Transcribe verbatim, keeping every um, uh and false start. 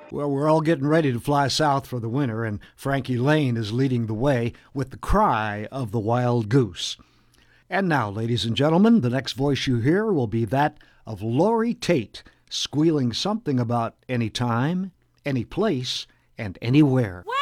Well, we're all getting ready to fly south for the winter, and Frankie Laine is leading the way with the cry of the wild goose. And now, ladies and gentlemen, the next voice you hear will be that of Lori Tate, squealing something about any time, any place, and anywhere. Well,